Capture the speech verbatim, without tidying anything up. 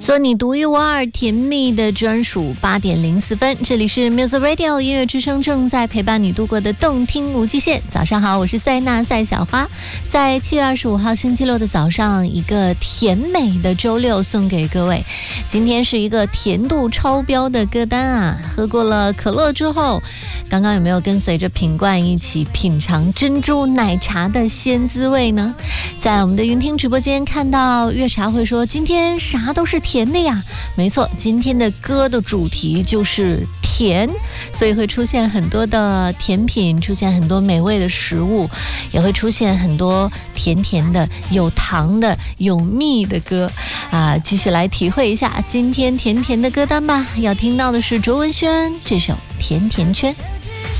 做你独一无二甜蜜的专属八点零四分，这里是 Music Radio 音乐之声，正在陪伴你度过的动听无极限。早上好，我是赛娜赛小花，在七月二十五号星期六的早上，一个甜美的周六送给各位。今天是一个甜度超标的歌单啊！喝过了可乐之后，刚刚有没有跟随着品冠一起品尝珍珠奶茶的鲜滋味呢？在我们的云听直播间看到月茶会说，今天啥都是甜的呀。没错，今天的歌的主题就是甜，所以会出现很多的甜品，出现很多美味的食物，也会出现很多甜甜的、有糖的、有蜜的歌啊！继续来体会一下今天甜甜的歌单吧。要听到的是卓文萱这首《甜甜圈》。